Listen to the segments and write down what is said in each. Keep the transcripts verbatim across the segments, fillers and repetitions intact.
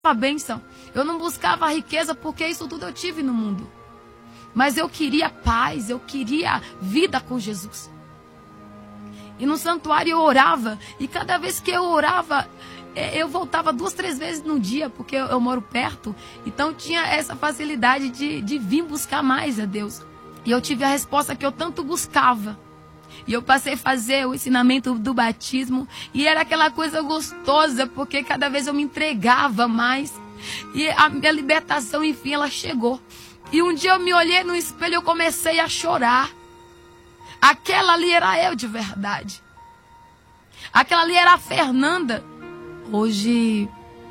a bênção, eu não buscava a riqueza, porque isso tudo eu tive no mundo. Mas eu queria paz, eu queria vida com Jesus. E no santuário eu orava, e cada vez que eu orava, eu voltava duas, três vezes no dia, porque eu, eu moro perto. Então tinha essa facilidade de, de vir buscar mais a Deus. E eu tive a resposta que eu tanto buscava. E eu passei a fazer o ensinamento do batismo, e era aquela coisa gostosa, porque cada vez eu me entregava mais. E a minha libertação, enfim, ela chegou. E um dia eu me olhei no espelho e eu comecei a chorar. Aquela ali era eu de verdade. Aquela ali era a Fernanda. Hoje,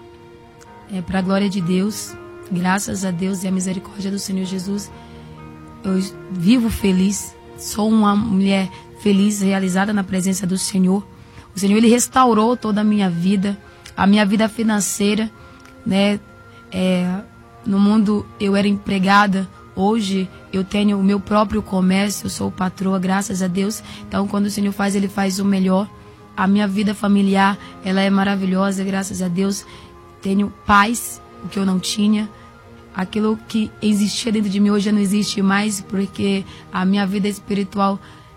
é para a glória de Deus, graças a Deus e a misericórdia do Senhor Jesus, eu vivo feliz. Sou uma mulher feliz, realizada na presença do Senhor. O Senhor, Ele restaurou toda a minha vida, a minha vida financeira, né? É, no mundo eu era empregada, hoje eu tenho o meu próprio comércio, eu sou patroa, graças a Deus. Então, quando o Senhor faz, Ele faz o melhor. A minha vida familiar, ela é maravilhosa, graças a Deus. Tenho paz, o que eu não tinha. Aquilo que existia dentro de mim hoje já não existe mais, porque a minha vida espiritual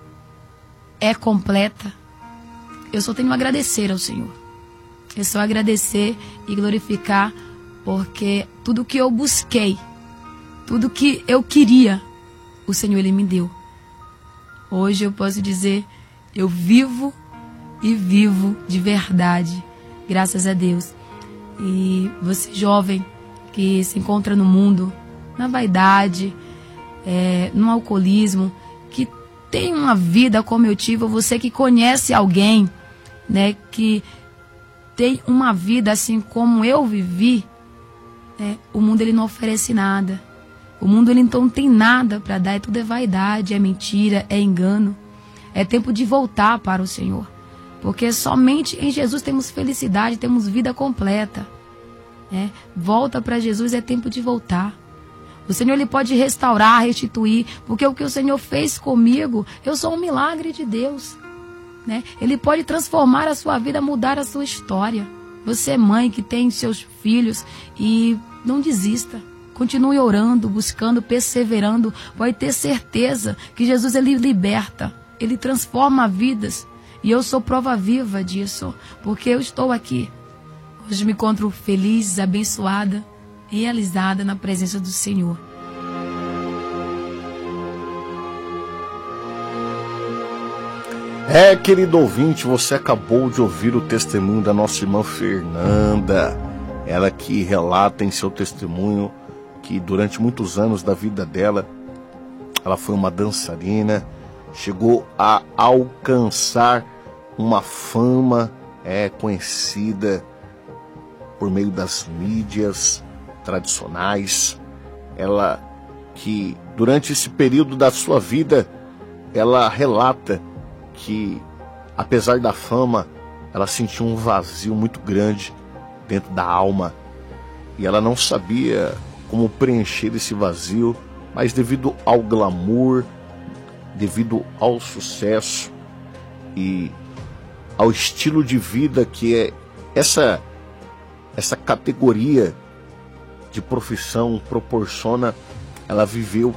é completa. Eu só tenho a agradecer ao Senhor. É só agradecer e glorificar, porque tudo que eu busquei, tudo que eu queria, o Senhor, Ele me deu. Hoje eu posso dizer, eu vivo e vivo de verdade, graças a Deus. E você jovem que se encontra no mundo, na vaidade, é, no alcoolismo, que tem uma vida como eu tive, ou você que conhece alguém, né, que tem uma vida assim como eu vivi, né, o mundo ele não oferece nada. O mundo ele então não tem nada para dar, é tudo é vaidade, é mentira, é engano. É tempo de voltar para o Senhor, porque somente em Jesus temos felicidade, temos vida completa. É, volta para Jesus, é tempo de voltar. O Senhor ele pode restaurar, restituir, porque o que o Senhor fez comigo, eu sou um milagre de Deus, né? Ele pode transformar a sua vida, mudar a sua história. Você é mãe que tem seus filhos e não desista. Continue orando, buscando, perseverando. Pode ter certeza que Jesus ele liberta, ele transforma vidas. E eu sou prova viva disso, porque eu estou aqui. Hoje me encontro feliz, abençoada, realizada na presença do Senhor. É, querido ouvinte, você acabou de ouvir o testemunho da nossa irmã Fernanda. Ela que relata em seu testemunho que durante muitos anos da vida dela, ela foi uma dançarina, chegou a alcançar uma fama é, conhecida por meio das mídias tradicionais. Ela que durante esse período da sua vida, ela relata que apesar da fama, ela sentiu um vazio muito grande dentro da alma. E ela não sabia como preencher esse vazio, mas devido ao glamour, devido ao sucesso e ao estilo de vida que é essa essa categoria de profissão proporciona, ela viveu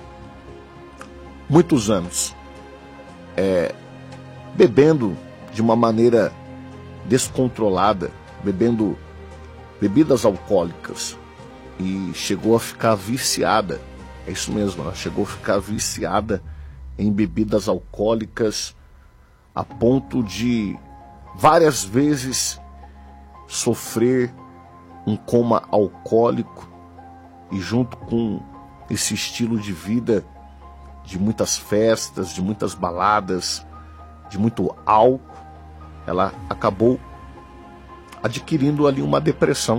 muitos anos é, bebendo de uma maneira descontrolada, bebendo bebidas alcoólicas, e chegou a ficar viciada. É isso mesmo, ela chegou a ficar viciada em bebidas alcoólicas a ponto de várias vezes sofrer um coma alcoólico, e junto com esse estilo de vida de muitas festas, de muitas baladas, de muito álcool, ela acabou adquirindo ali uma depressão.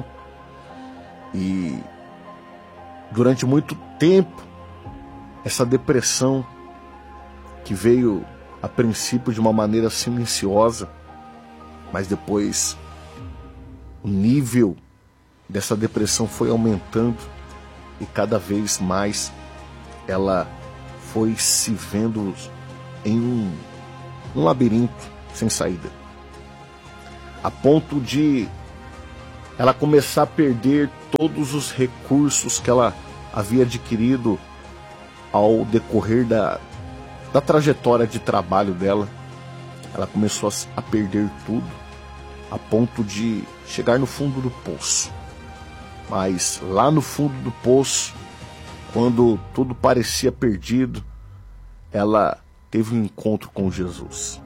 E durante muito tempo, essa depressão, que veio a princípio de uma maneira silenciosa, mas depois o nível dessa depressão foi aumentando, e cada vez mais ela foi se vendo em um, um labirinto sem saída, a ponto de ela começar a perder todos os recursos que ela havia adquirido ao decorrer da, da trajetória de trabalho dela. Ela começou a, a perder tudo, a ponto de chegar no fundo do poço. Mas lá no fundo do poço, quando tudo parecia perdido, ela teve um encontro com Jesus.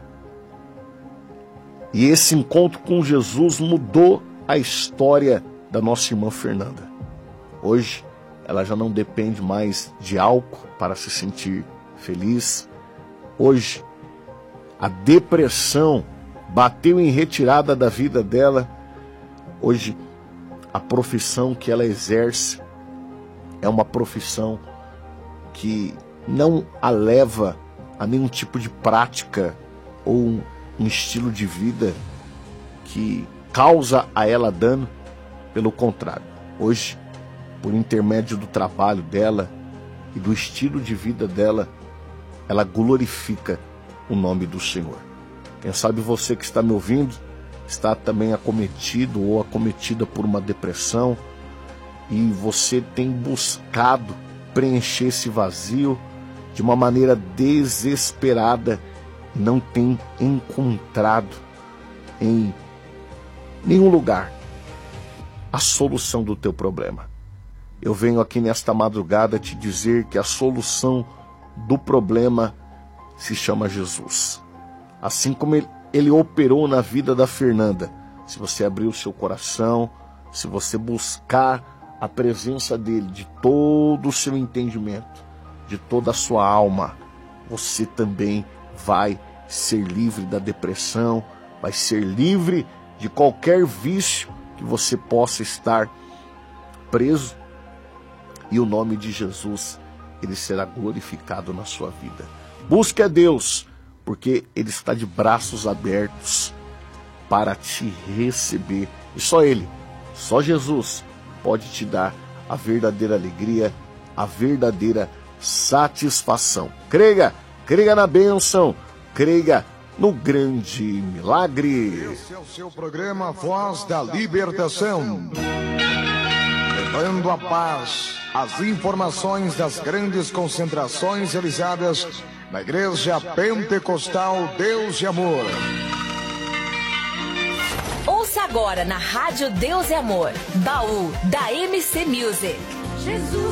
E esse encontro com Jesus mudou a história da nossa irmã Fernanda. Hoje, ela já não depende mais de álcool para se sentir feliz. Hoje, a depressão bateu em retirada da vida dela. Hoje, a profissão que ela exerce é uma profissão que não a leva a nenhum tipo de prática ou um, um estilo de vida que causa a ela dano. Pelo contrário, hoje, por intermédio do trabalho dela e do estilo de vida dela, ela glorifica o nome do Senhor. Quem sabe você que está me ouvindo está também acometido ou acometida por uma depressão e você tem buscado preencher esse vazio de uma maneira desesperada e não tem encontrado em nenhum lugar a solução do teu problema. Eu venho aqui nesta madrugada te dizer que a solução do problema se chama Jesus. Assim como ele, ele operou na vida da Fernanda, se você abrir o seu coração, se você buscar a presença dele de todo o seu entendimento, de toda a sua alma, você também vai ser livre da depressão, vai ser livre de qualquer vício que você possa estar preso, e o nome de Jesus, ele será glorificado na sua vida. Busque a Deus, porque ele está de braços abertos para te receber. E só ele, só Jesus, pode te dar a verdadeira alegria, a verdadeira satisfação. Creia, creia na bênção, creia no grande milagre. Esse é o seu programa Voz da Libertação. Levando a paz, as informações das grandes concentrações realizadas na Igreja Pentecostal Deus de Amor. Ouça agora na Rádio Deus e Amor, Baú da M C Music. Jesus.